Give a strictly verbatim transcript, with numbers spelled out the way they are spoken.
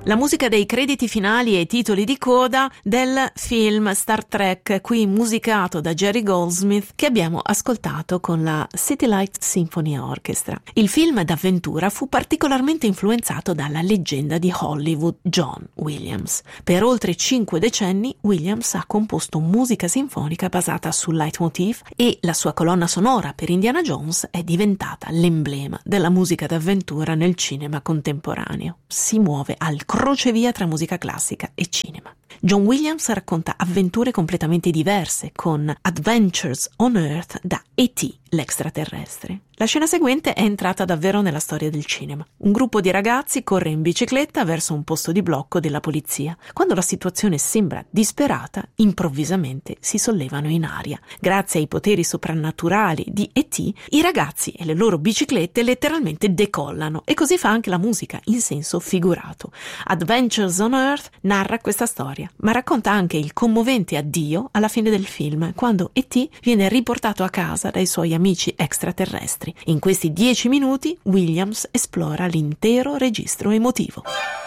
La musica dei crediti finali e i titoli di coda del film Star Trek, qui musicato da Jerry Goldsmith, che abbiamo ascoltato con la City Lights Symphony Orchestra. Il film d'avventura fu particolarmente influenzato dalla leggenda di Hollywood John Williams. Per oltre cinque decenni Williams ha composto musica sinfonica basata sul leitmotiv e la sua colonna sonora per Indiana Jones è diventata l'emblema della musica d'avventura nel cinema contemporaneo. Si muove al crocevia tra musica classica e cinema. John Williams racconta avventure completamente diverse con Adventures on Earth da E T l'extraterrestre. La scena seguente è entrata davvero nella storia del cinema. Un gruppo di ragazzi corre in bicicletta verso un posto di blocco della polizia. Quando la situazione sembra disperata, improvvisamente si sollevano in aria. Grazie ai poteri soprannaturali di E T, i ragazzi e le loro biciclette letteralmente decollano, e così fa anche la musica in senso figurato. Adventures on Earth narra questa storia, ma racconta anche il commovente addio alla fine del film, quando E T viene riportato a casa dai suoi amici extraterrestri. In questi dieci minuti Williams esplora l'intero registro emotivo.